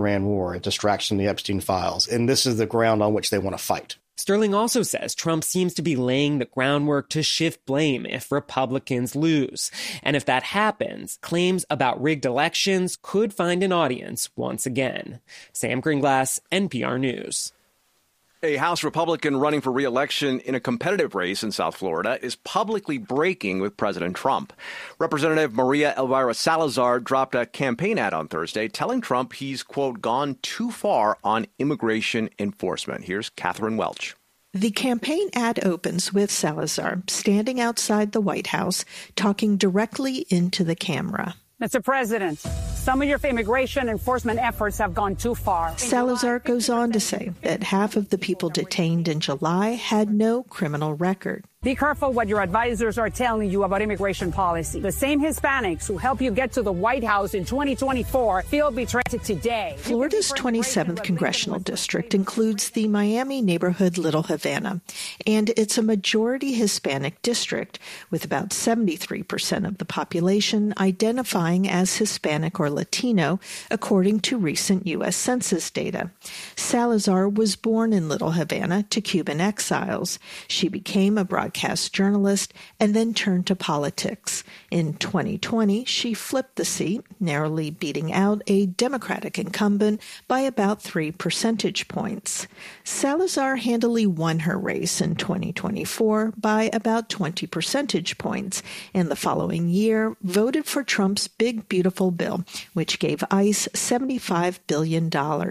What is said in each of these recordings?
Iran war, a distraction in the Epstein files. And this is the ground on which they want to fight. Sterling also says Trump seems to be laying the groundwork to shift blame if Republicans lose. And if that happens, claims about rigged elections could find an audience once again. Sam Greenglass, NPR News. A House Republican running for re-election in a competitive race in South Florida is publicly breaking with President Trump. Representative Maria Elvira Salazar dropped a campaign ad on Thursday telling Trump he's, quote, gone too far on immigration enforcement. Here's Catherine Welch. The campaign ad opens with Salazar standing outside the White House, talking directly into the camera. Mr. President, some of your immigration enforcement efforts have gone too far. Salazar goes on to say that half of the people detained in July had no criminal record. Be careful what your advisors are telling you about immigration policy. The same Hispanics who help you get to the White House in 2024 feel betrayed today. Florida's 27th congressional district includes the Miami neighborhood Little Havana, and it's a majority Hispanic district with about 73% of the population identifying as Hispanic or Latino, according to recent U.S. Census data. Salazar was born in Little Havana to Cuban exiles. She became a broadcast journalist and then turned to politics. In 2020, she flipped the seat, narrowly beating out a Democratic incumbent by about 3 percentage points. Salazar handily won her race in 2024 by about 20 percentage points, and the following year voted for Trump's Big Beautiful Bill, which gave ICE $75 billion.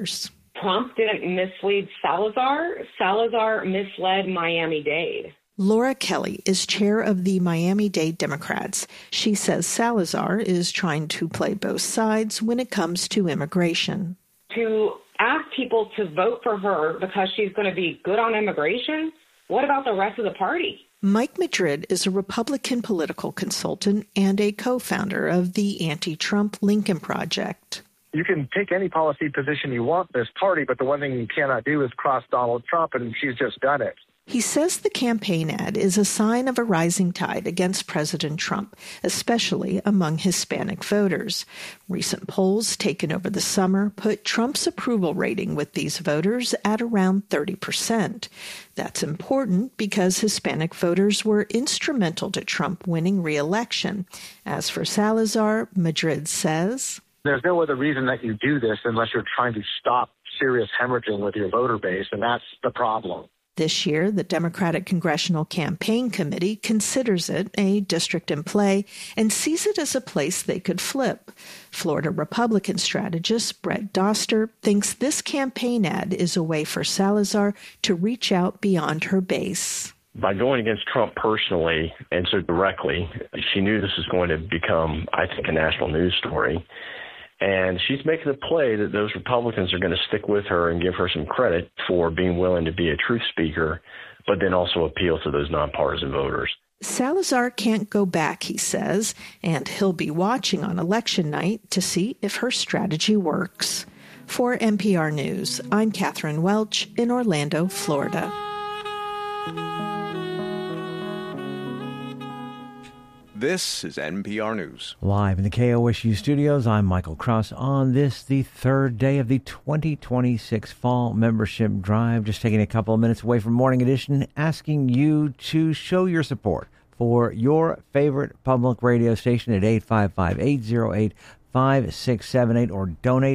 Trump didn't mislead Salazar. Salazar misled Miami-Dade. Laura Kelly is chair of the Miami-Dade Democrats. She says Salazar is trying to play both sides when it comes to immigration. To ask people to vote for her because she's going to be good on immigration, what about the rest of the party? Mike Madrid is a Republican political consultant and a co-founder of the anti-Trump Lincoln Project. You can take any policy position you want in this party, but the one thing you cannot do is cross Donald Trump, and she's just done it. He says the campaign ad is a sign of a rising tide against President Trump, especially among Hispanic voters. Recent polls taken over the summer put Trump's approval rating with these voters at around 30%. That's important because Hispanic voters were instrumental to Trump winning re-election. As for Salazar, Madrid says, there's no other reason that you do this unless you're trying to stop serious hemorrhaging with your voter base, and that's the problem. This year, the Democratic Congressional Campaign Committee considers it a district in play and sees it as a place they could flip. Florida Republican strategist Brett Doster thinks this campaign ad is a way for Salazar to reach out beyond her base. By going against Trump personally and so directly, she knew this was going to become, I think, a national news story. And she's making a play that those Republicans are going to stick with her and give her some credit for being willing to be a truth speaker, but then also appeal to those nonpartisan voters. Salazar can't go back, he says, and he'll be watching on election night to see if her strategy works. For NPR News, I'm Catherine Welch in Orlando, Florida. This is NPR News. Live in the KOSU studios, I'm Michael Cross on this, the third day of the 2026 Fall Membership Drive. Just taking a couple of minutes away from Morning Edition, asking you to show your support for your favorite public radio station at 855-808-5678 or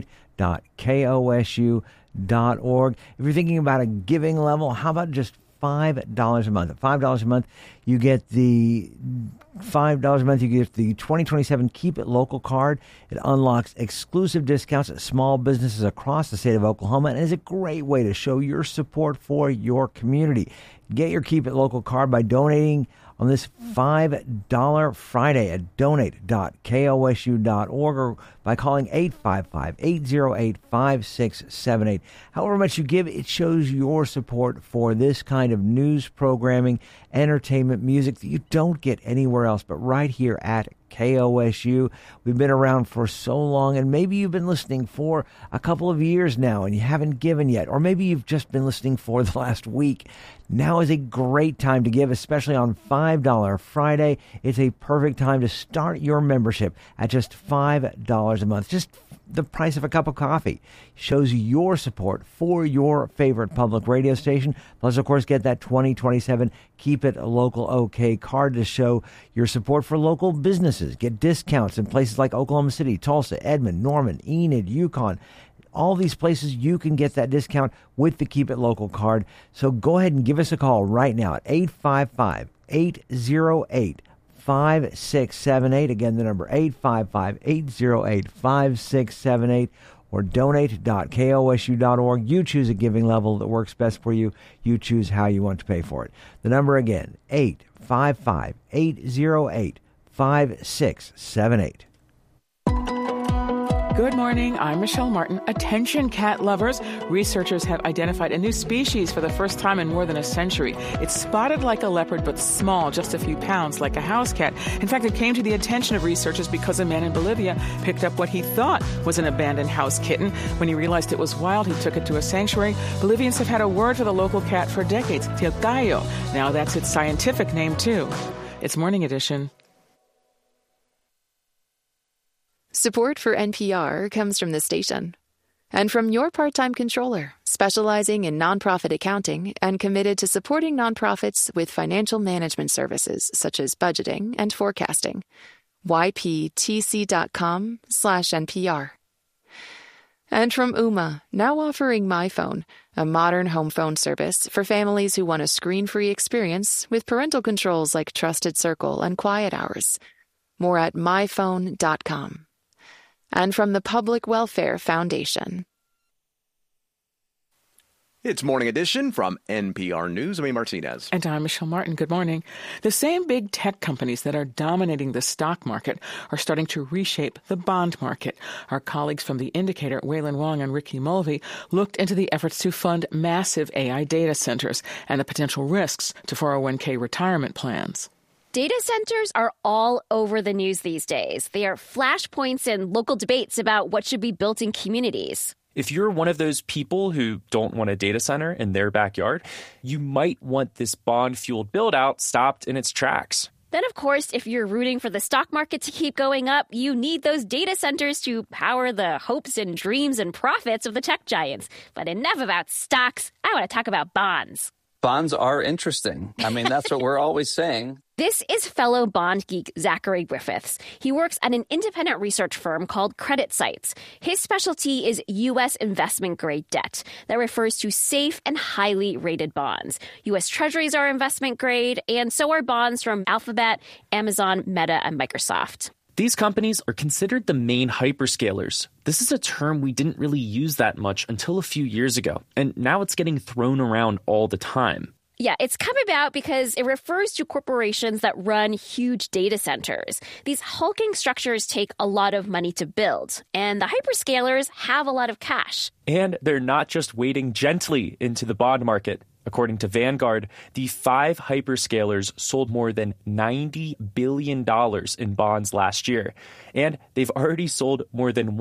donate.kosu.org. If you're thinking about a giving level, how about just $5 a month? At $5 a month, you get the $5 a month, you get the 2027 Keep It Local card. It unlocks exclusive discounts at small businesses across the state of Oklahoma and is a great way to show your support for your community. Get your Keep It Local card by donating on this $5 Friday at donate.kosu.org or by calling 855-808-5678. However much you give, it shows your support for this kind of news programming, entertainment, music that you don't get anywhere else but right here at KOSU. We've been around for so long, and maybe you've been listening for a couple of years now and you haven't given yet, or maybe you've just been listening for the last week. Now is a great time to give, especially on $5 Friday. It's a perfect time to start your membership at just $5 $5 a month, just the price of a cup of coffee, shows your support for your favorite public radio station. Plus, of course, get that 2027 Keep It Local OK card to show your support for local businesses. Get discounts in places like Oklahoma City, Tulsa, Edmond, Norman, Enid, Yukon. All these places you can get that discount with the Keep It Local card. So go ahead and give us a call right now at 855-808-5678. Again, the number 855-808-5678, or donate.kosu.org. You choose a giving level that works best for you. You choose how you want to pay for it. The number again, 855-808-5678. Good morning, I'm Michelle Martin. Attention cat lovers. Researchers have identified a new species for the first time in more than a century. It's spotted like a leopard, but small, just a few pounds, like a house cat. In fact, it came to the attention of researchers because a man in Bolivia picked up what he thought was an abandoned house kitten. When he realized it was wild, he took it to a sanctuary. Bolivians have had a word for the local cat for decades, Tilcayo. Now that's its scientific name, too. It's Morning Edition. Support for NPR comes from the station and from your part-time controller, specializing in nonprofit accounting and committed to supporting nonprofits with financial management services such as budgeting and forecasting. yptc.com/NPR. And from Ooma, now offering MyPhone, a modern home phone service for families who want a screen-free experience with parental controls like Trusted Circle and Quiet Hours. More at myphone.com. And from the Public Welfare Foundation. It's Morning Edition from NPR News. I'm Martinez. And I'm Michelle Martin. Good morning. The same big tech companies that are dominating the stock market are starting to reshape the bond market. Our colleagues from The Indicator, Waylon Wong and Ricky Mulvey, looked into the efforts to fund massive AI data centers and the potential risks to 401k retirement plans. Data centers are all over the news these days. They are flashpoints in local debates about what should be built in communities. If you're one of those people who don't want a data center in their backyard, you might want this bond-fueled build-out stopped in its tracks. Then, of course, if you're rooting for the stock market to keep going up, you need those data centers to power the hopes and dreams and profits of the tech giants. But enough about stocks. I want to talk about bonds. Bonds are interesting. I mean, that's what we're always saying. This is fellow bond geek Zachary Griffiths. He works at an independent research firm called CreditSights. His specialty is U.S. investment-grade debt. That refers to safe and highly rated bonds. U.S. Treasuries are investment-grade, and so are bonds from Alphabet, Amazon, Meta, and Microsoft. These companies are considered the main hyperscalers. This is a term we didn't really use that much until a few years ago, and now it's getting thrown around all the time. Yeah, it's come about because it refers to corporations that run huge data centers. These hulking structures take a lot of money to build, and the hyperscalers have a lot of cash. And they're not just wading gently into the bond market. According to Vanguard, the 5 hyperscalers sold more than $90 billion in bonds last year. And they've already sold more than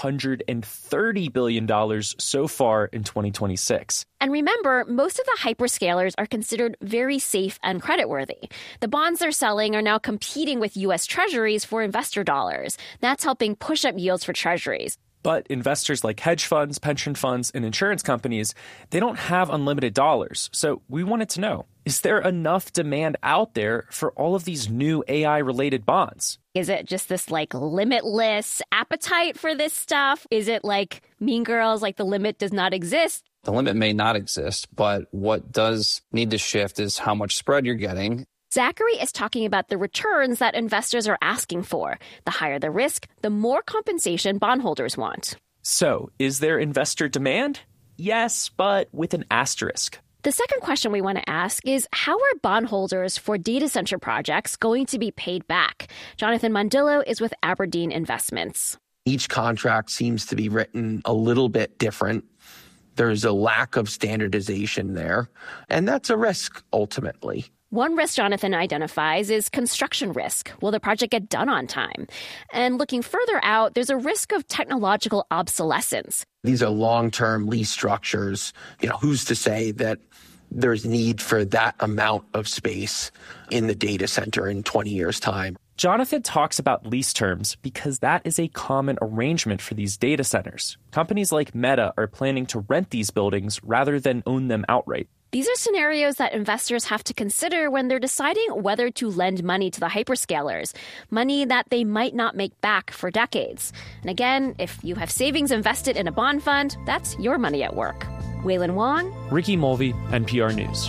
$130 billion so far in 2026. And remember, most of the hyperscalers are considered very safe and creditworthy. The bonds they're selling are now competing with U.S. Treasuries for investor dollars. That's helping push up yields for Treasuries. But investors like hedge funds, pension funds, and insurance companies, they don't have unlimited dollars. So we wanted to know, is there enough demand out there for all of these new AI-related bonds? Is it just this, limitless appetite for this stuff? Is it like Mean Girls, the limit does not exist? The limit may not exist, but what does need to shift is how much spread you're getting. Zachary is talking about the returns that investors are asking for. The higher the risk, the more compensation bondholders want. So, is there investor demand? Yes, but with an asterisk. The second question we want to ask is, how are bondholders for data center projects going to be paid back? Jonathan Mondillo is with Aberdeen Investments. Each contract seems to be written a little bit different. There's a lack of standardization there, and that's a risk ultimately. One risk Jonathan identifies is construction risk. Will the project get done on time? And looking further out, there's a risk of technological obsolescence. These are long-term lease structures. Who's to say that there's need for that amount of space in the data center in 20 years' time? Jonathan talks about lease terms because that is a common arrangement for these data centers. Companies like Meta are planning to rent these buildings rather than own them outright. These are scenarios that investors have to consider when they're deciding whether to lend money to the hyperscalers, money that they might not make back for decades. And again, if you have savings invested in a bond fund, that's your money at work. Waylon Wong, Ricky Mulvey, NPR News.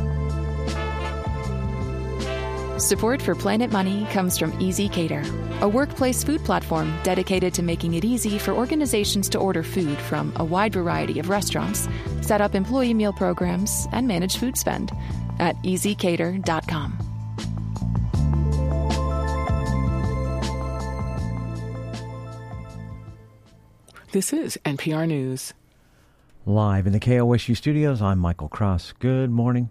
Support for Planet Money comes from Easy Cater, a workplace food platform dedicated to making it easy for organizations to order food from a wide variety of restaurants, set up employee meal programs, and manage food spend at easycater.com. This is NPR News. Live in the KOSU studios, I'm Michael Cross. Good morning.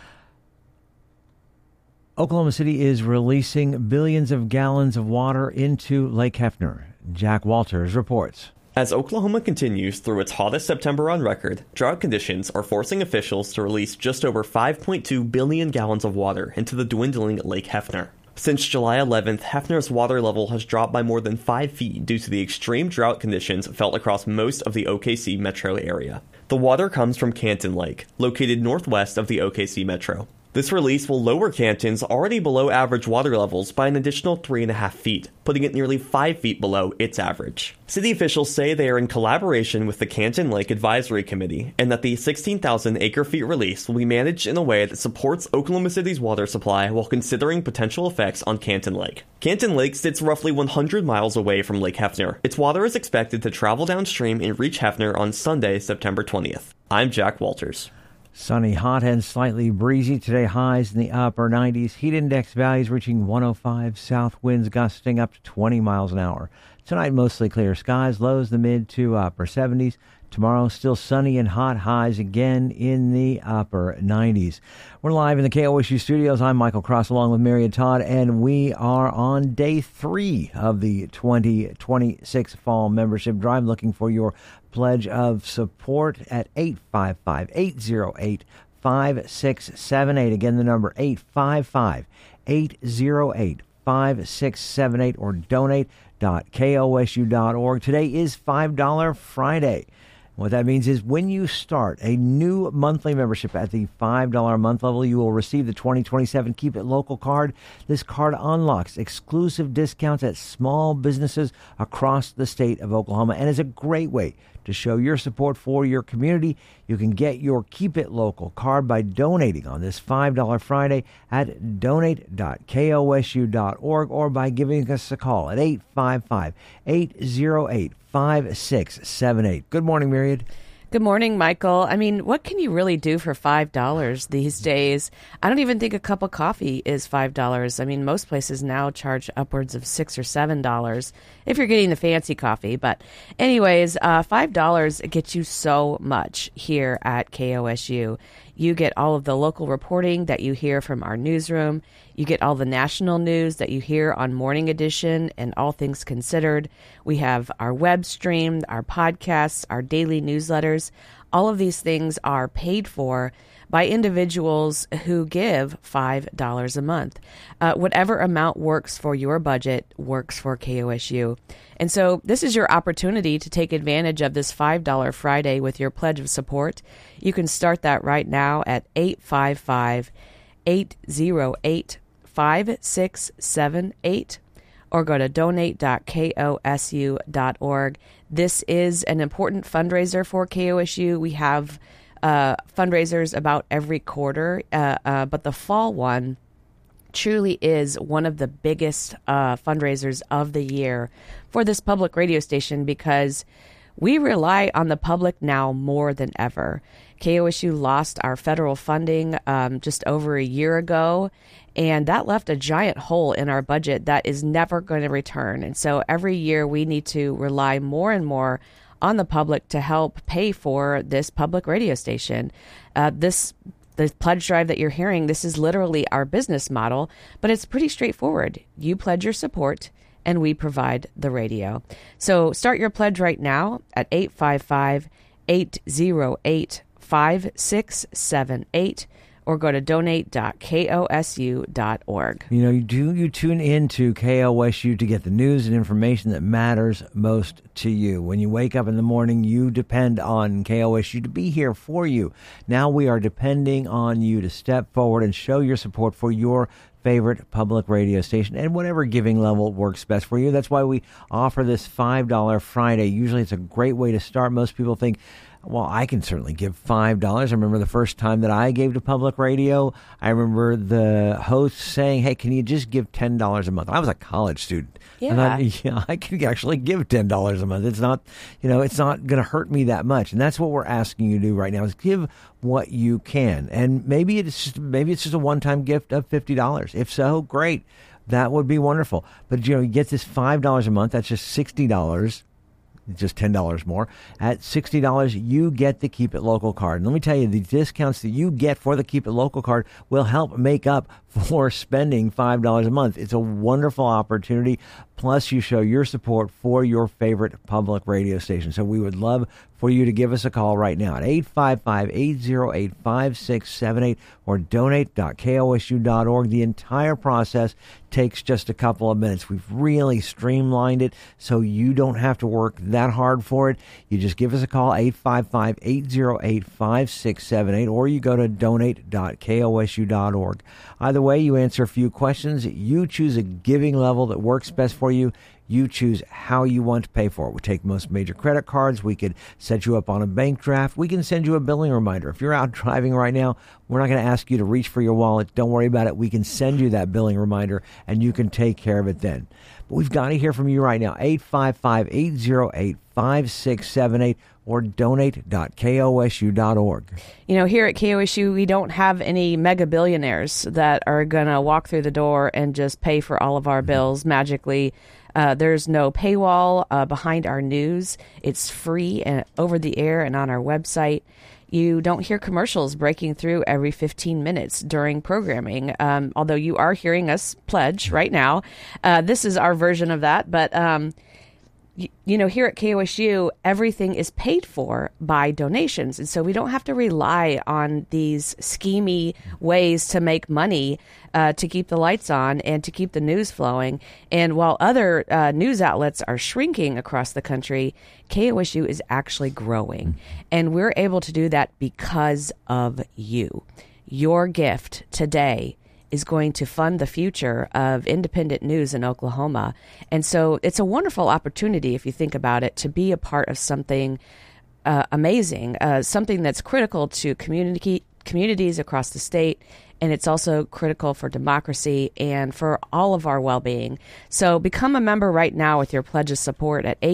Oklahoma City is releasing billions of gallons of water into Lake Hefner. Jack Walters reports. As Oklahoma continues through its hottest September on record, drought conditions are forcing officials to release just over 5.2 billion gallons of water into the dwindling Lake Hefner. Since July 11th, Hefner's water level has dropped by more than 5 feet due to the extreme drought conditions felt across most of the OKC metro area. The water comes from Canton Lake, located northwest of the OKC metro. This release will lower Canton's already below average water levels by an additional 3.5 feet, putting it nearly 5 feet below its average. City officials say they are in collaboration with the Canton Lake Advisory Committee, and that the 16,000 acre-feet release will be managed in a way that supports Oklahoma City's water supply while considering potential effects on Canton Lake. Canton Lake sits roughly 100 miles away from Lake Hefner. Its water is expected to travel downstream and reach Hefner on Sunday, September 20th. I'm Jack Walters. Sunny, hot, and slightly breezy. Today, highs in the upper 90s. Heat index values reaching 105. South winds gusting up to 20 miles an hour. Tonight, mostly clear skies. Lows the mid to upper 70s. Tomorrow, still sunny and hot. Highs again in the upper 90s. We're live in the KOSU studios. I'm Michael Cross along with Myriad Todd, and we are on day 3 of the 2026 Fall Membership Drive, looking for your pledge of support at 855-808-5678. Again, the number 855-808-5678 or donate.kosu.org. Today is $5 Friday. What that means is when you start a new monthly membership at the $5 a month level, you will receive the 2027 Keep It Local card. This card unlocks exclusive discounts at small businesses across the state of Oklahoma and is a great way to show your support for your community. You can get your Keep It Local card by donating on this $5 Friday at donate.kosu.org or by giving us a call at 855-808-5678. Good morning, Myriad. Good morning, Michael. I mean, what can you really do for $5 these days? I don't even think a cup of coffee is $5. I mean, most places now charge upwards of $6 or $7 if you're getting the fancy coffee. But anyways, $5 gets you so much here at KOSU. You get all of the local reporting that you hear from our newsroom. You get all the national news that you hear on Morning Edition and All Things Considered. We have our web stream, our podcasts, our daily newsletters. All of these things are paid for by individuals who give $5 a month. Whatever amount works for your budget works for KOSU. And so this is your opportunity to take advantage of this $5 Friday with your pledge of support. You can start that right now at 855-808-5678 or go to donate.kosu.org. This is an important fundraiser for KOSU. We have fundraisers about every quarter, but the fall one truly is one of the biggest fundraisers of the year for this public radio station because we rely on the public now more than ever. KOSU lost our federal funding just over a year ago, and that left a giant hole in our budget that is never going to return. And so every year we need to rely more and more on the public to help pay for this public radio station. The pledge drive that you're hearing, this is literally our business model, but it's pretty straightforward. You pledge your support, and we provide the radio. So start your pledge right now at 855-808-5678 or go to donate.kosu.org. You know, you tune into KOSU to get the news and information that matters most to you. When you wake up in the morning, you depend on KOSU to be here for you. Now we are depending on you to step forward and show your support for your favorite public radio station and whatever giving level works best for you. That's why we offer this $5 Friday. Usually it's a great way to start. Most people think, well, I can certainly give $5. I remember the first time that I gave to public radio, I remember the host saying, hey, can you just give $10 a month? I was a college student. Yeah. I thought, yeah, I can actually give $10 a month. It's not, it's not going to hurt me that much. And that's what we're asking you to do right now is give what you can. And maybe it's just a one-time gift of $50. If so, great. That would be wonderful. But, you get this $5 a month. That's just $60. Just $10 more. At $60, you get the Keep It Local card. And let me tell you, the discounts that you get for the Keep It Local card will help make up for spending $5 a month. It's a wonderful opportunity. Plus, you show your support for your favorite public radio station. So we would love for you to give us a call right now at 855-808-5678 or donate.kosu.org. The entire process takes just a couple of minutes. We've really streamlined it so you don't have to work that hard for it. You just give us a call, 855-808-5678, or you go to donate.kosu.org. Either way, you answer a few questions. You choose a giving level that works best for you. You choose how you want to pay for it. We take most major credit cards. We could set you up on a bank draft. We can send you a billing reminder. If you're out driving right now, we're not going to ask you to reach for your wallet. Don't worry about it. We can send you that billing reminder, and you can take care of it then. But we've got to hear from you right now, 855-808-5678 or donate.kosu.org. Here at KOSU, we don't have any mega billionaires that are going to walk through the door and just pay for all of our bills magically. There's no paywall behind our news. It's free and over the air and on our website. You don't hear commercials breaking through every 15 minutes during programming, although you are hearing us pledge right now. This is our version of that, but here at KOSU, everything is paid for by donations. And so we don't have to rely on these schemy ways to make money to keep the lights on and to keep the news flowing. And while other news outlets are shrinking across the country, KOSU is actually growing. And we're able to do that because of you. Your gift today is going to fund the future of independent news in Oklahoma. And so it's a wonderful opportunity, if you think about it, to be a part of something amazing, something that's critical to communities across the state. And it's also critical for democracy and for all of our well-being. So become a member right now with your pledge of support at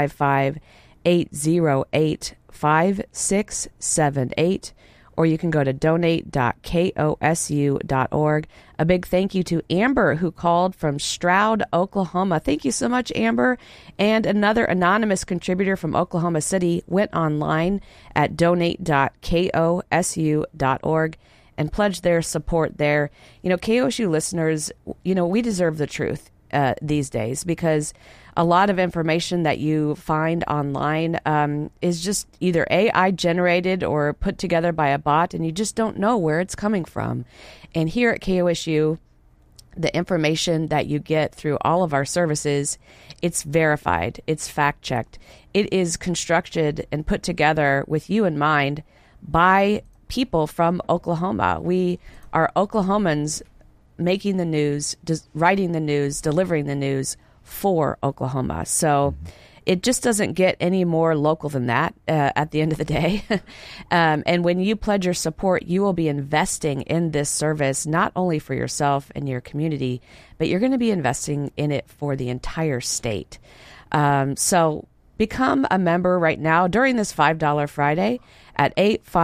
855-808-5678. Or you can go to donate.kosu.org. A big thank you to Amber, who called from Stroud, Oklahoma. Thank you so much, Amber. And another anonymous contributor from Oklahoma City went online at donate.kosu.org and pledged their support there. KOSU listeners, we deserve the truth these days, because a lot of information that you find online is just either AI generated or put together by a bot, and you just don't know where it's coming from. And here at KOSU, the information that you get through all of our services, it's verified, it's fact-checked. It is constructed and put together with you in mind by people from Oklahoma. We are Oklahomans making the news, writing the news, delivering the news for Oklahoma. So it just doesn't get any more local than that at the end of the day. And when you pledge your support, you will be investing in this service, not only for yourself and your community, but you're going to be investing in it for the entire state. So become a member right now during this $5 Friday at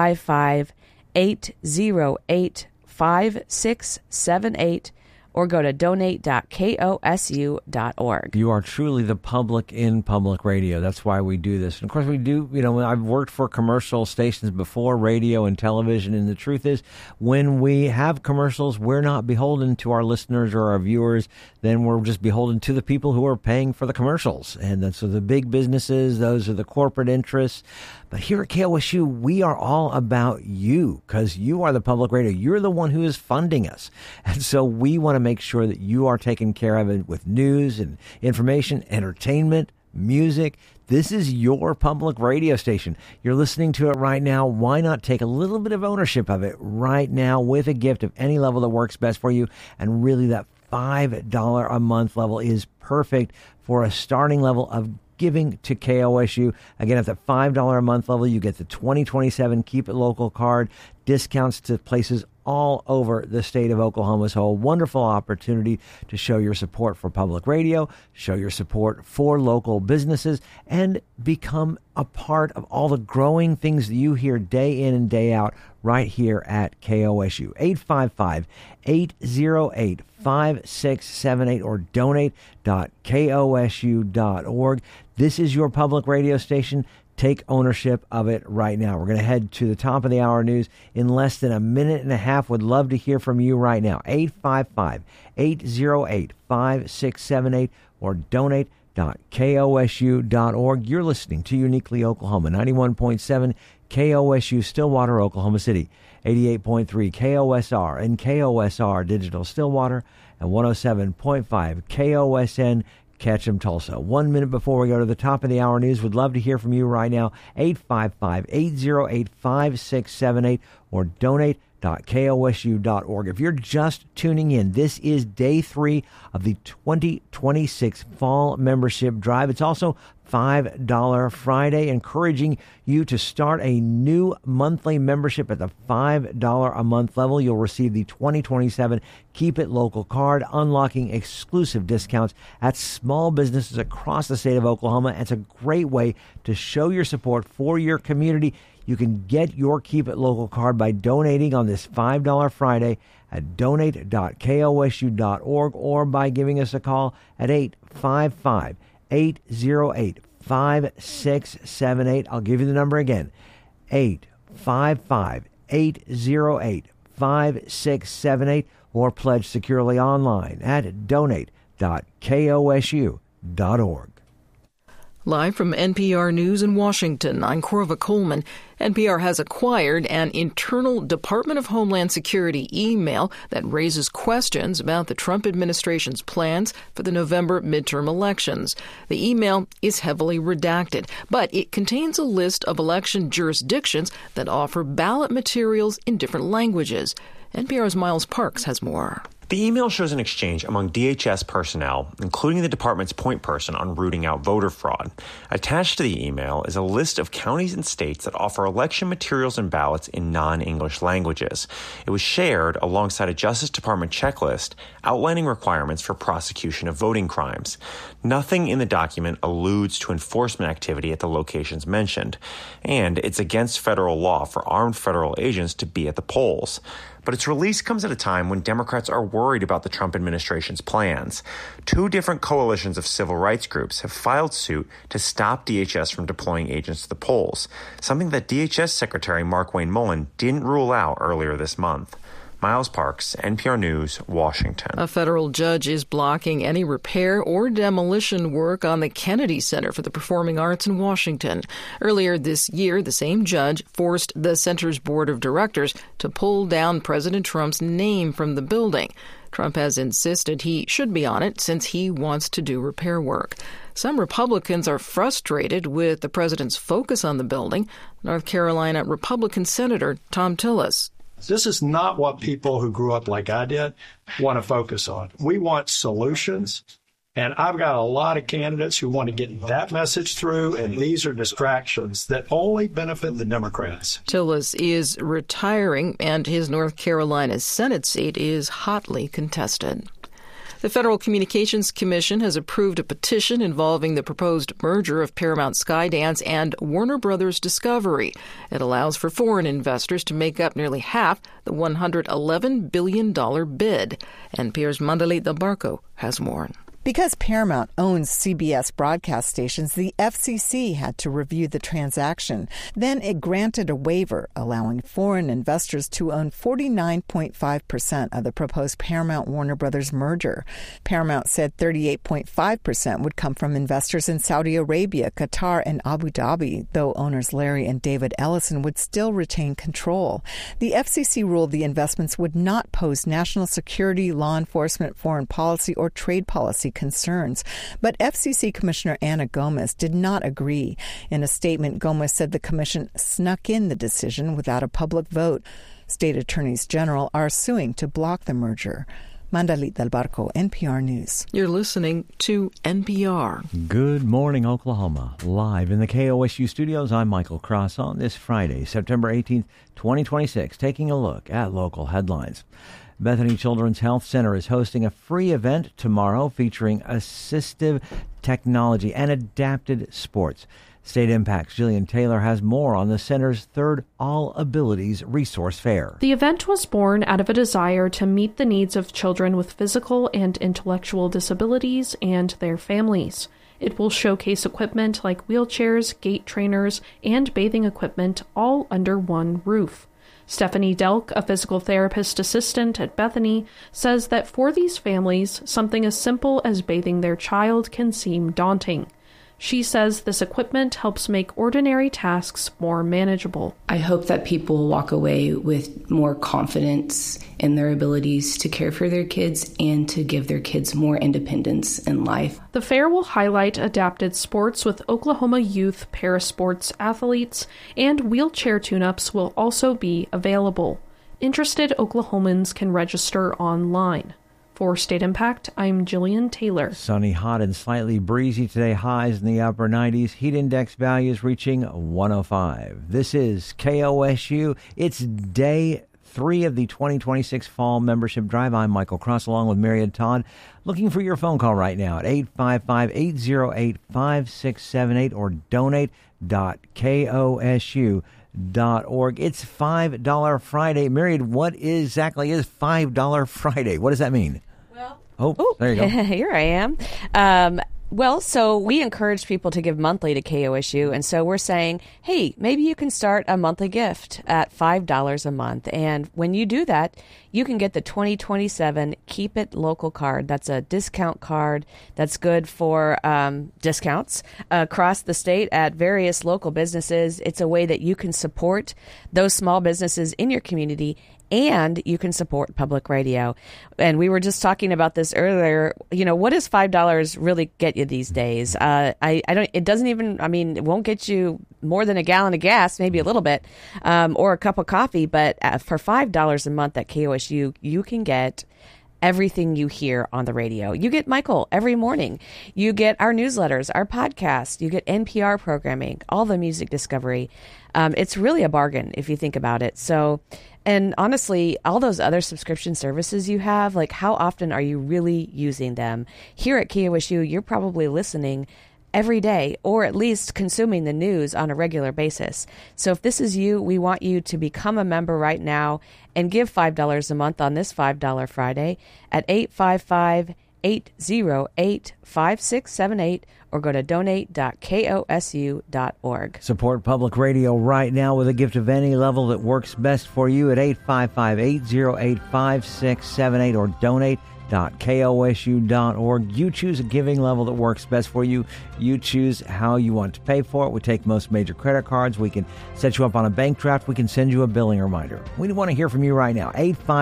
855-808-5678. Or go to donate.kosu.org. You are truly the public in public radio. That's why we do this. And of course, we do, I've worked for commercial stations before, radio and television. And the truth is, when we have commercials, we're not beholden to our listeners or our viewers. Then we're just beholden to the people who are paying for the commercials. And so the big businesses, those are the corporate interests. But here at KOSU, we are all about you because you are the public radio. You're the one who is funding us. And so we want to make sure that you are taken care of it with news and information, entertainment, music. This is your public radio station. You're listening to it right now. Why not take a little bit of ownership of it right now with a gift of any level that works best for you? And really that $5 a month level is perfect for a starting level of giving to KOSU. Again, at the $5 a month level, you get the 2027 Keep It Local card, discounts to places all over the state of Oklahoma. So a wonderful opportunity to show your support for public radio, show your support for local businesses, and become a part of all the growing things that you hear day in and day out right here at KOSU. 855-808-5678 or donate.kosu.org. This is your public radio station. Take ownership of it right now. We're going to head to the top of the hour news in less than a minute and a half. Would love to hear from you right now. 855-808-5678 or donate.kosu.org. You're listening to Uniquely Oklahoma, 91.7 KOSU Stillwater, Oklahoma City, 88.3 KOSR and KOSR Digital Stillwater, and 107.5 KOSN Ketchum, Tulsa. 1 minute before we go to the top of the hour news, would love to hear from you right now. 855-808-5678 or donate.kosu.org. If you're just tuning in, this is day 3 of the 2026 Fall Membership Drive. It's also $5 Friday, encouraging you to start a new monthly membership at the $5 a month level. You'll receive the 2027 Keep It Local card, unlocking exclusive discounts at small businesses across the state of Oklahoma. It's a great way to show your support for your community. You can get your Keep It Local card by donating on this $5 Friday at donate.kosu.org or by giving us a call at 855-808-5678. I'll give you the number again, 855-808-5678, or pledge securely online at donate.kosu.org. Live from NPR News in Washington, I'm Corva Coleman. NPR has acquired an internal Department of Homeland Security email that raises questions about the Trump administration's plans for the November midterm elections. The email is heavily redacted, but it contains a list of election jurisdictions that offer ballot materials in different languages. NPR's Miles Parks has more. The email shows an exchange among DHS personnel, including the department's point person on rooting out voter fraud. Attached to the email is a list of counties and states that offer election materials and ballots in non-English languages. It was shared alongside a Justice Department checklist outlining requirements for prosecution of voting crimes. Nothing in the document alludes to enforcement activity at the locations mentioned, and it's against federal law for armed federal agents to be at the polls. But its release comes at a time when Democrats are worried about the Trump administration's plans. 2 different coalitions of civil rights groups have filed suit to stop DHS from deploying agents to the polls, something that DHS Secretary Markwayne Mullin didn't rule out earlier this month. Miles Parks, NPR News, Washington. A federal judge is blocking any repair or demolition work on the Kennedy Center for the Performing Arts in Washington. Earlier this year, the same judge forced the center's board of directors to pull down President Trump's name from the building. Trump has insisted he should be on it since he wants to do repair work. Some Republicans are frustrated with the president's focus on the building. North Carolina Republican Senator Thom Tillis. This is not what people who grew up like I did want to focus on. We want solutions, and I've got a lot of candidates who want to get that message through, and these are distractions that only benefit the Democrats. Tillis is retiring, and his North Carolina Senate seat is hotly contested. The Federal Communications Commission has approved a petition involving the proposed merger of Paramount Skydance and Warner Brothers Discovery. It allows for foreign investors to make up nearly half the $111 billion bid. NPR's Mandalit Del Barco has more. Because Paramount owns CBS broadcast stations, the FCC had to review the transaction. Then it granted a waiver, allowing foreign investors to own 49.5% of the proposed Paramount-Warner Brothers merger. Paramount said 38.5% would come from investors in Saudi Arabia, Qatar, and Abu Dhabi, though owners Larry and David Ellison would still retain control. The FCC ruled the investments would not pose national security, law enforcement, foreign policy, or trade policy concerns. But FCC Commissioner Ana Gomez did not agree. In a statement, Gomez said the commission snuck in the decision without a public vote. State attorneys general are suing to block the merger. Mandalit Del Barco, NPR News. You're listening to NPR. Good morning, Oklahoma. Live in the KOSU studios, I'm Michael Cross on this Friday, September 18th, 2026, taking a look at local headlines. Bethany Children's Health Center is hosting a free event tomorrow featuring assistive technology and adapted sports. State Impact's Jillian Taylor has more on the center's third All Abilities Resource Fair. The event was born out of a desire to meet the needs of children with physical and intellectual disabilities and their families. It will showcase equipment like wheelchairs, gait trainers, and bathing equipment all under one roof. Stephanie Delk, a physical therapist assistant at Bethany, says that for these families, something as simple as bathing their child can seem daunting. She says this equipment helps make ordinary tasks more manageable. I hope that people walk away with more confidence in their abilities to care for their kids and to give their kids more independence in life. The fair will highlight adapted sports with Oklahoma youth parasports athletes, and wheelchair tune-ups will also be available. Interested Oklahomans can register online. For State Impact, I'm Jillian Taylor. Sunny, hot, and slightly breezy today. Highs in the upper 90s. Heat index values reaching 105. This is KOSU. It's day 3 of the 2026 Fall Membership Drive. I'm Michael Cross along with Mariette Todd. Looking for your phone call right now at 855-808-5678 or donate.kosu.org. It's $5 Friday. Mariette, what exactly is $5 Friday? What does that mean? Oh, there you go. Here I am. So we encourage people to give monthly to KOSU, and so we're saying, hey, maybe you can start a monthly gift at $5 a month. And when you do that, you can get the 2027 Keep It Local card. That's a discount card that's good for discounts across the state at various local businesses. It's a way that you can support those small businesses in your community, and you can support public radio. And we were just talking about this earlier. You know, what does $5 really get you these days? It doesn't even, it won't get you more than a gallon of gas, maybe a little bit, or a cup of coffee. But for $5 a month at KOSU, you can get everything you hear on the radio. You get Michael every morning. You get our newsletters, our podcast. You get NPR programming, all the music discovery. It's really a bargain if you think about it. And honestly, all those other subscription services you have, like how often are you really using them? Here at KOSU, you're probably listening every day, or at least consuming the news on a regular basis. So if this is you, we want you to become a member right now and give $5 a month on this $5 Friday at 855-808-5678 or go to donate.kosu.org. Support public radio right now with a gift of any level that works best for you at 855-808-5678 or donate.kosu.org. You choose a giving level that works best for you. You choose how you want to pay for it. We take most major credit cards. We can set you up on a bank draft. We can send you a billing reminder. We want to hear from you right now.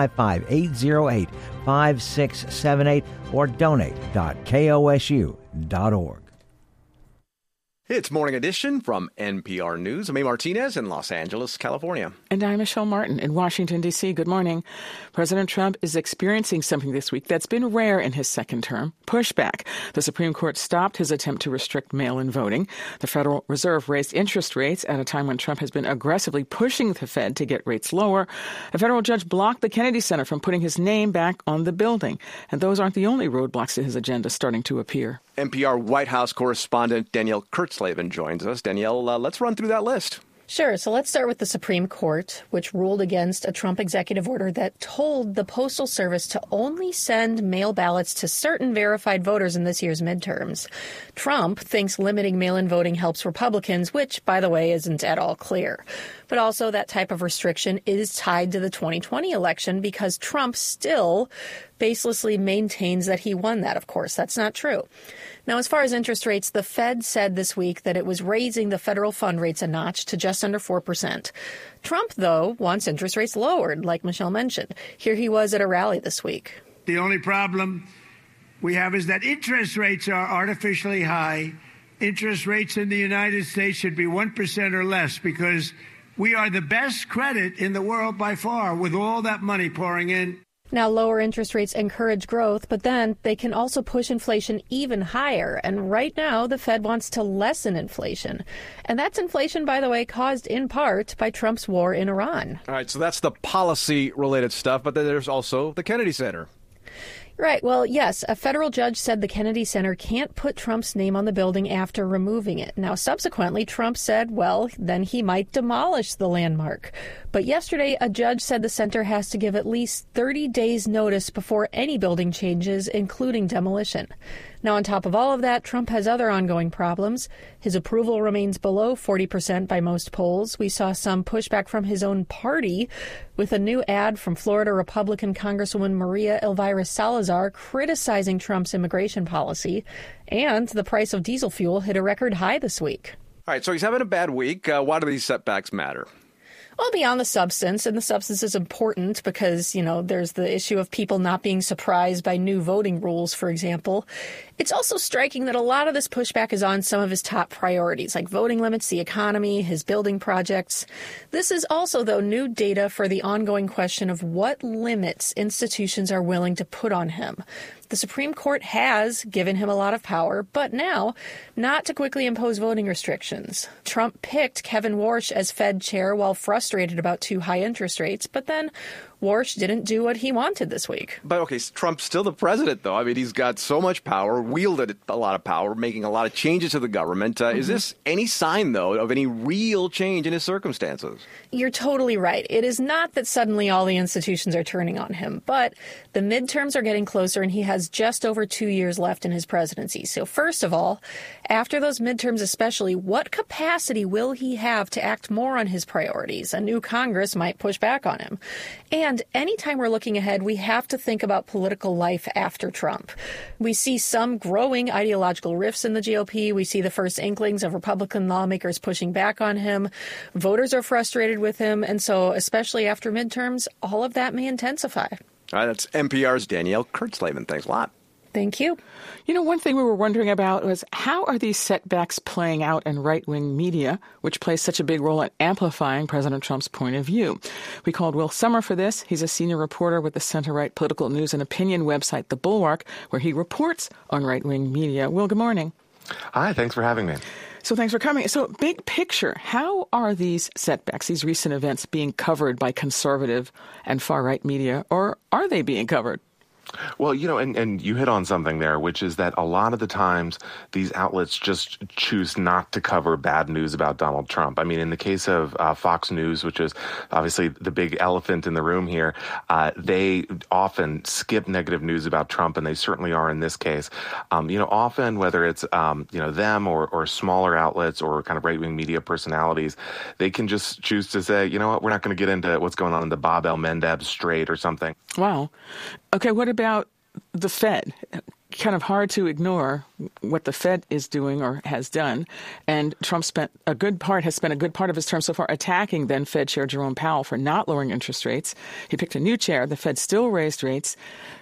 855-808-5678 or donate.kosu.org. It's Morning Edition from NPR News. I'm A. Martinez in Los Angeles, California. And I'm Michelle Martin in Washington, D.C. Good morning. President Trump is experiencing something this week that's been rare in his second term, pushback. The Supreme Court stopped his attempt to restrict mail-in voting. The Federal Reserve raised interest rates at a time when Trump has been aggressively pushing the Fed to get rates lower. A federal judge blocked the Kennedy Center from putting his name back on the building. And those aren't the only roadblocks to his agenda starting to appear. NPR White House correspondent Danielle Kurtzleben joins us. Danielle, let's run through that list. Sure. So let's start with the Supreme Court, which ruled against a Trump executive order that told the Postal Service to only send mail ballots to certain verified voters in this year's midterms. Trump thinks limiting mail-in voting helps Republicans, which, by the way, isn't at all clear. But also that type of restriction is tied to the 2020 election because Trump still baselessly maintains that he won that, of course. That's not true. Now, as far as interest rates, the Fed said this week that it was raising the federal fund rates a notch to just under 4%. Trump, though, wants interest rates lowered, like Michelle mentioned. Here he was at a rally this week. The only problem we have is that interest rates are artificially high. Interest rates in the United States should be 1% or less because we are the best credit in the world by far with all that money pouring in. Now, lower interest rates encourage growth, but then they can also push inflation even higher. And right now, the Fed wants to lessen inflation. And that's inflation, by the way, caused in part by Trump's war in Iran. All right, so that's the policy-related stuff, but then there's also the Kennedy Center. Right. Well, yes, a federal judge said the Kennedy Center can't put Trump's name on the building after removing it. Now, subsequently, Trump said, well, then he might demolish the landmark. But yesterday, a judge said the center has to give at least 30 days notice before any building changes, including demolition. Now, on top of all of that, Trump has other ongoing problems. His approval remains below 40% by most polls. We saw some pushback from his own party with a new ad from Florida Republican Congresswoman Maria Elvira Salazar criticizing Trump's immigration policy. And the price of diesel fuel hit a record high this week. All right, so he's having a bad week. Why do these setbacks matter? Well, beyond the substance, and the substance is important because, there's the issue of people not being surprised by new voting rules, for example. It's also striking that a lot of this pushback is on some of his top priorities, like voting limits, the economy, his building projects. This is also, though, new data for the ongoing question of what limits institutions are willing to put on him. The Supreme Court has given him a lot of power, but now not to quickly impose voting restrictions. Trump picked Kevin Warsh as Fed chair while frustrated about too high interest rates, but then Warsh didn't do what he wanted this week. But, okay, Trump's still the president, though. I mean, he's got so much power, wielded a lot of power, making a lot of changes to the government. Is this any sign, though, of any real change in his circumstances? You're totally right. It is not that suddenly all the institutions are turning on him, but the midterms are getting closer, and he has just over 2 years left in his presidency. So first of all, after those midterms especially, what capacity will he have to act more on his priorities? A new Congress might push back on him. And anytime we're looking ahead, we have to think about political life after Trump. We see some growing ideological rifts in the GOP. We see the first inklings of Republican lawmakers pushing back on him. Voters are frustrated with him. And so, especially after midterms, all of that may intensify. All right, that's NPR's Danielle Kurtzleben. Thanks a lot. Thank you. One thing we were wondering about was how are these setbacks playing out in right-wing media, which plays such a big role in amplifying President Trump's point of view? We called Will Sommer for this. He's a senior reporter with the center-right political news and opinion website, The Bulwark, where he reports on right-wing media. Will, good morning. Hi, thanks for having me. So thanks for coming. So big picture, how are these setbacks, these recent events, being covered by conservative and far-right media, or are they being covered? Well, and you hit on something there, which is that a lot of the times these outlets just choose not to cover bad news about Donald Trump. I mean, in the case of Fox News, which is obviously the big elephant in the room here, they often skip negative news about Trump, and they certainly are in this case. Often, whether it's, them or smaller outlets or kind of right-wing media personalities, they can just choose to say, you know what, we're not going to get into what's going on in the Bab el-Mandeb Strait or something. Wow. Okay, what about the Fed? Kind of hard to ignore what the Fed is doing or has done. And Trump has spent a good part of his term so far attacking then Fed Chair Jerome Powell for not lowering interest rates. He picked a new chair. The Fed still raised rates.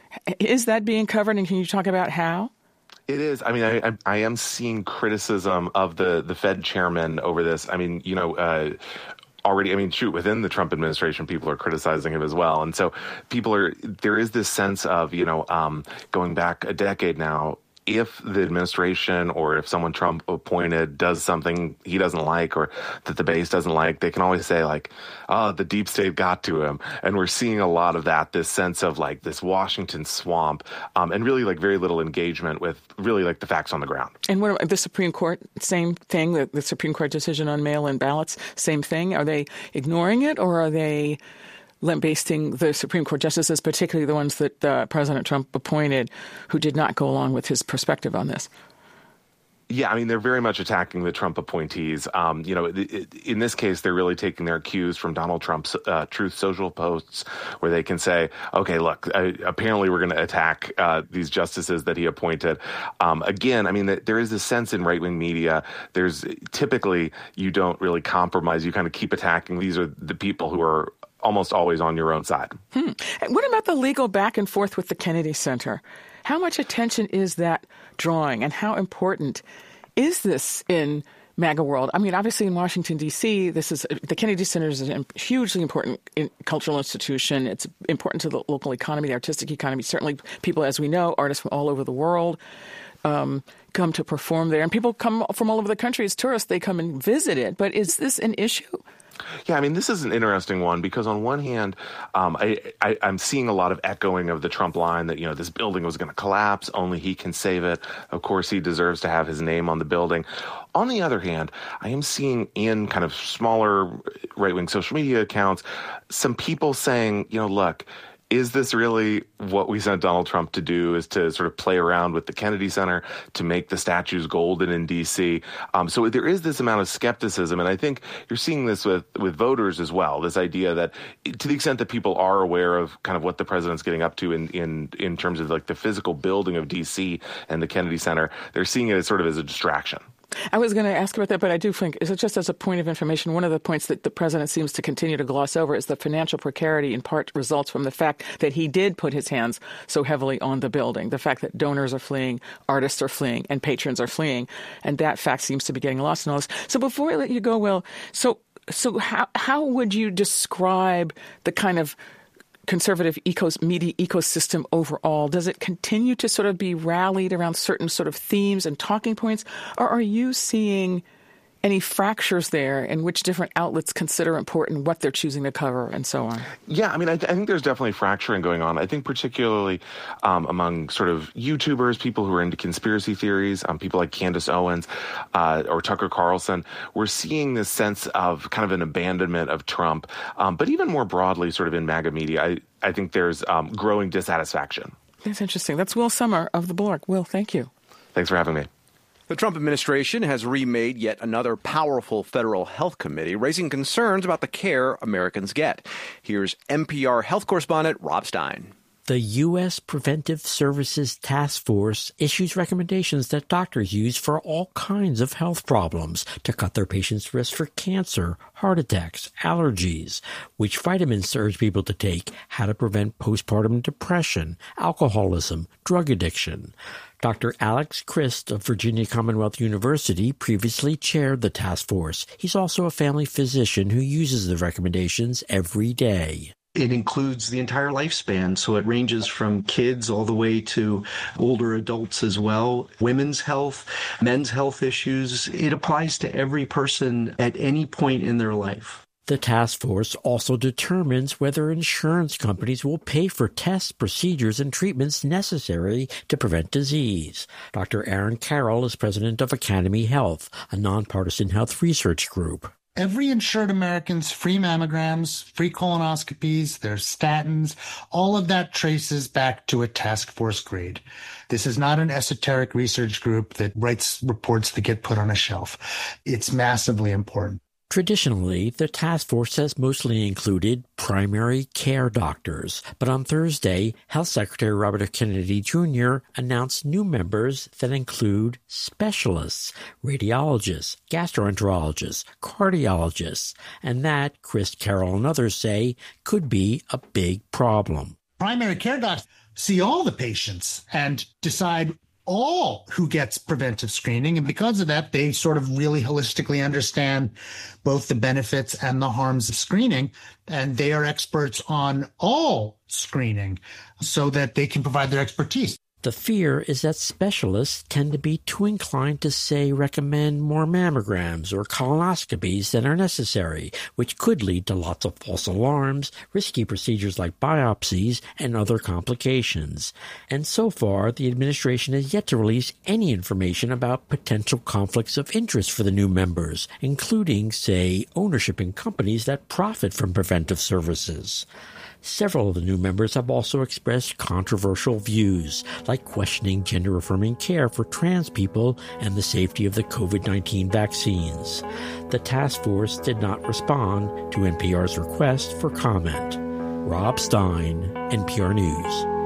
Is that being covered? And can you talk about how? It is. I mean, I am seeing criticism of the Fed chairman over this. I mean, already, within the Trump administration, people are criticizing him as well. And so there is this sense of, going back a decade now, if the administration or if someone Trump appointed does something he doesn't like or that the base doesn't like, they can always say like, oh, the deep state got to him. And we're seeing a lot of that, this sense of like this Washington swamp, and really like very little engagement with really like the facts on the ground. And what about the Supreme Court? Same thing, the Supreme Court decision on mail-in ballots, same thing. Are they ignoring it, or are they lambasting the Supreme Court justices, particularly the ones that President Trump appointed, who did not go along with his perspective on this? Yeah, I mean, they're very much attacking the Trump appointees. In this case, they're really taking their cues from Donald Trump's Truth Social posts, where they can say, okay, look, apparently we're going to attack these justices that he appointed. Again, I mean, there is a sense in right-wing media, there's typically you don't really compromise. You kind of keep attacking. These are the people who are almost always on your own side. What about the legal back and forth with the Kennedy Center? How much attention is that drawing, and how important is this in MAGA world? I mean, obviously in Washington, D.C., the Kennedy Center is a hugely important cultural institution. It's important to the local economy, the artistic economy. Certainly people, as we know, artists from all over the world come to perform there. And people come from all over the country as tourists. They come and visit it. But is this an issue? Yeah, I mean, this is an interesting one because on one hand, I'm seeing a lot of echoing of the Trump line that, this building was going to collapse, only he can save it. Of course, he deserves to have his name on the building. On the other hand, I am seeing in kind of smaller right-wing social media accounts, some people saying, look, is this really what we sent Donald Trump to do, is to sort of play around with the Kennedy Center to make the statues golden in D.C.? So there is this amount of skepticism, and I think you're seeing this with voters as well, this idea that to the extent that people are aware of kind of what the president's getting up to in terms of like the physical building of D.C. and the Kennedy Center, they're seeing it as sort of as a distraction. I was going to ask about that, but I do think, just as a point of information, one of the points that the president seems to continue to gloss over is the financial precarity in part results from the fact that he did put his hands so heavily on the building, the fact that donors are fleeing, artists are fleeing, and patrons are fleeing. And that fact seems to be getting lost in all this. So before I let you go, Will, so how would you describe the kind of conservative media ecosystem overall? Does it continue to sort of be rallied around certain sort of themes and talking points? Or are you seeing any fractures there in which different outlets consider important what they're choosing to cover and so on? Yeah, I mean, I think there's definitely fracturing going on. I think particularly among sort of YouTubers, people who are into conspiracy theories, people like Candace Owens or Tucker Carlson, we're seeing this sense of kind of an abandonment of Trump. But even more broadly, sort of in MAGA media, I think there's growing dissatisfaction. That's interesting. That's Will Sommer of The Blog. Will, thank you. Thanks for having me. The Trump administration has remade yet another powerful federal health committee, raising concerns about the care Americans get. Here's NPR health correspondent Rob Stein. The U.S. Preventive Services Task Force issues recommendations that doctors use for all kinds of health problems to cut their patients' risk for cancer, heart attacks, allergies, which vitamins to urge people to take, how to prevent postpartum depression, alcoholism, drug addiction. Dr. Alex Christ of Virginia Commonwealth University previously chaired the task force. He's also a family physician who uses the recommendations every day. It includes the entire lifespan, so it ranges from kids all the way to older adults as well. Women's health, men's health issues. It applies to every person at any point in their life. The task force also determines whether insurance companies will pay for tests, procedures, and treatments necessary to prevent disease. Dr. Aaron Carroll is president of Academy Health, a nonpartisan health research group. Every insured American's free mammograms, free colonoscopies, their statins, all of that traces back to a task force grade. This is not an esoteric research group that writes reports that get put on a shelf. It's massively important. Traditionally, the task force has mostly included primary care doctors, but on Thursday, Health Secretary Robert F. Kennedy Jr. announced new members that include specialists, radiologists, gastroenterologists, cardiologists, and that, Chris Carroll and others say, could be a big problem. Primary care docs see all the patients and decide all who gets preventive screening. And because of that, they sort of really holistically understand both the benefits and the harms of screening. And they are experts on all screening so that they can provide their expertise. The fear is that specialists tend to be too inclined to, say, recommend more mammograms or colonoscopies than are necessary, which could lead to lots of false alarms, risky procedures like biopsies, and other complications. And so far, the administration has yet to release any information about potential conflicts of interest for the new members, including, say, ownership in companies that profit from preventive services. Several of the new members have also expressed controversial views, like questioning gender-affirming care for trans people and the safety of the COVID-19 vaccines. The task force did not respond to NPR's request for comment. Rob Stein, NPR News.